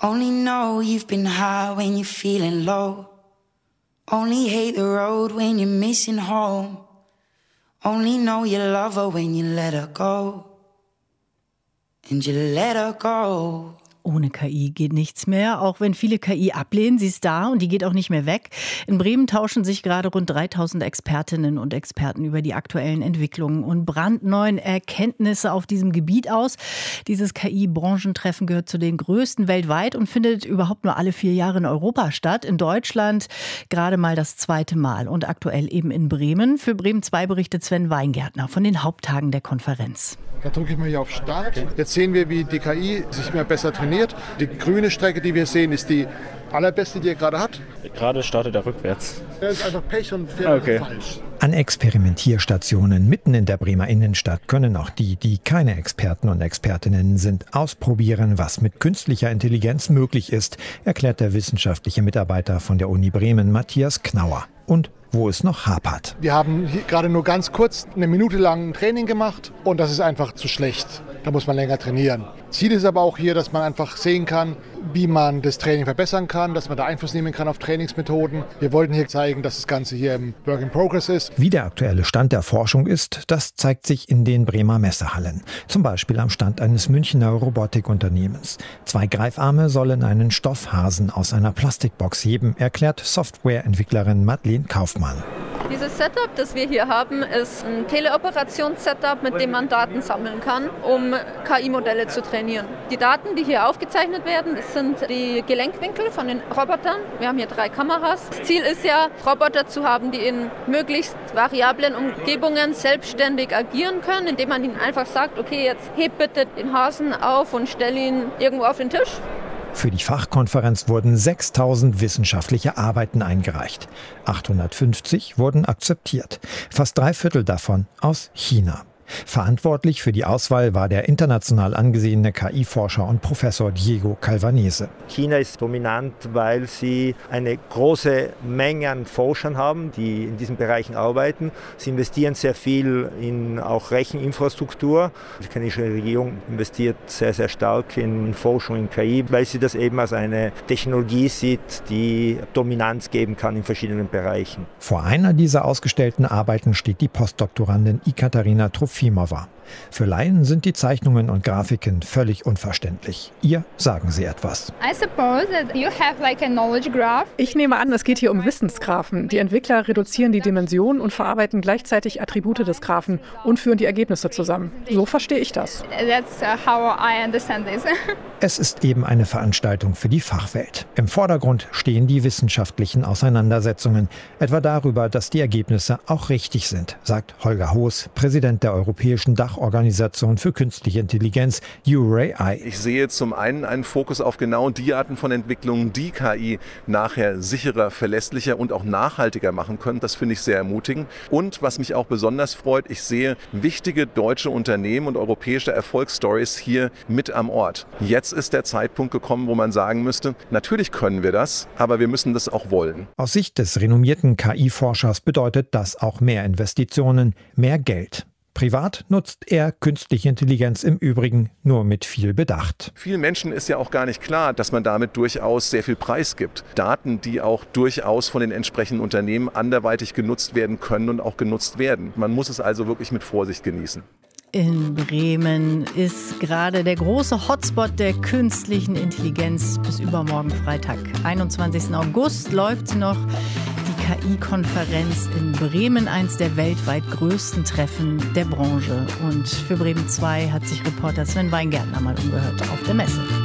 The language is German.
Only know you've been high when you're feeling low. Only hate the road when you're missing home. Only know you love her when you let her go. And you let her go. Ohne KI geht nichts mehr, auch wenn viele KI ablehnen. Sie ist da und die geht auch nicht mehr weg. In Bremen tauschen sich gerade rund 3000 Expertinnen und Experten über die aktuellen Entwicklungen und brandneuen Erkenntnisse auf diesem Gebiet aus. Dieses KI-Branchentreffen gehört zu den größten weltweit und findet überhaupt nur alle 4 Jahre in Europa statt. In Deutschland gerade mal das 2. Mal und aktuell eben in Bremen. Für Bremen 2 berichtet Sven Weingärtner von den Haupttagen der Konferenz. Da drücke ich mal hier auf Start. Jetzt sehen wir, wie die KI sich immer besser trainiert. Die grüne Strecke, die wir sehen, ist die allerbeste, die er gerade hat. Gerade startet er rückwärts. Das ist einfach Pech und fährt falsch. An Experimentierstationen mitten in der Bremer Innenstadt können auch die keine Experten und Expertinnen sind, ausprobieren, was mit künstlicher Intelligenz möglich ist, erklärt der wissenschaftliche Mitarbeiter von der Uni Bremen, Matthias Knauer. Und wo es noch hapert. Wir haben hier gerade nur ganz kurz 1 Minute lang ein Training gemacht und das ist einfach zu schlecht. Da muss man länger trainieren. Ziel ist aber auch hier, dass man einfach sehen kann, wie man das Training verbessern kann, dass man da Einfluss nehmen kann auf Trainingsmethoden. Wir wollten hier zeigen, dass das Ganze hier im Work in Progress ist. Wie der aktuelle Stand der Forschung ist, das zeigt sich in den Bremer Messehallen. Zum Beispiel am Stand eines Münchner Robotikunternehmens. 2 Greifarme sollen einen Stoffhasen aus einer Plastikbox heben, erklärt Softwareentwicklerin Madeleine Kaufmann. Dieses Setup, das wir hier haben, ist ein Teleoperations-Setup, mit dem man Daten sammeln kann, um KI-Modelle zu trainieren. Die Daten, die hier aufgezeichnet werden, das sind die Gelenkwinkel von den Robotern. Wir haben hier 3 Kameras. Das Ziel ist ja, Roboter zu haben, die in möglichst variablen Umgebungen selbstständig agieren können, indem man ihnen einfach sagt, okay, jetzt heb bitte den Hasen auf und stell ihn irgendwo auf den Tisch. Für die Fachkonferenz wurden 6000 wissenschaftliche Arbeiten eingereicht. 850 wurden akzeptiert. Fast 3/4 davon aus China. Verantwortlich für die Auswahl war der international angesehene KI-Forscher und Professor Diego Calvanese. China ist dominant, weil sie eine große Menge an Forschern haben, die in diesen Bereichen arbeiten. Sie investieren sehr viel in auch Recheninfrastruktur. Die chinesische Regierung investiert sehr, sehr stark in Forschung in KI, weil sie das eben als eine Technologie sieht, die Dominanz geben kann in verschiedenen Bereichen. Vor einer dieser ausgestellten Arbeiten steht die Postdoktorandin Ekaterina Trofimova. Für Laien sind die Zeichnungen und Grafiken völlig unverständlich. Ihr sagen sie etwas. Ich nehme an, es geht hier um Wissensgraphen. Die Entwickler reduzieren die Dimensionen und verarbeiten gleichzeitig Attribute des Graphen und führen die Ergebnisse zusammen. So verstehe ich das. Es ist eben eine Veranstaltung für die Fachwelt. Im Vordergrund stehen die wissenschaftlichen Auseinandersetzungen, etwa darüber, dass die Ergebnisse auch richtig sind, sagt Holger Hoos, Präsident der Europäischen Dachorganisation für Künstliche Intelligenz, EURAI. Ich sehe zum einen einen Fokus auf genau die Arten von Entwicklungen, die KI nachher sicherer, verlässlicher und auch nachhaltiger machen können. Das finde ich sehr ermutigend. Und was mich auch besonders freut, ich sehe wichtige deutsche Unternehmen und europäische Erfolgsstories hier mit am Ort. Jetzt ist der Zeitpunkt gekommen, wo man sagen müsste, natürlich können wir das, aber wir müssen das auch wollen. Aus Sicht des renommierten KI-Forschers bedeutet das auch mehr Investitionen, mehr Geld. Privat nutzt er künstliche Intelligenz im Übrigen nur mit viel Bedacht. Vielen Menschen ist ja auch gar nicht klar, dass man damit durchaus sehr viel Preis gibt. Daten, die auch durchaus von den entsprechenden Unternehmen anderweitig genutzt werden können und auch genutzt werden. Man muss es also wirklich mit Vorsicht genießen. In Bremen ist gerade der große Hotspot der künstlichen Intelligenz. Bis übermorgen Freitag, 21. August, läuft sie noch. Die KI-Konferenz in Bremen, eins der weltweit größten Treffen der Branche. Und für Bremen 2 hat sich Reporter Sven Weingärtner mal umgehört auf der Messe.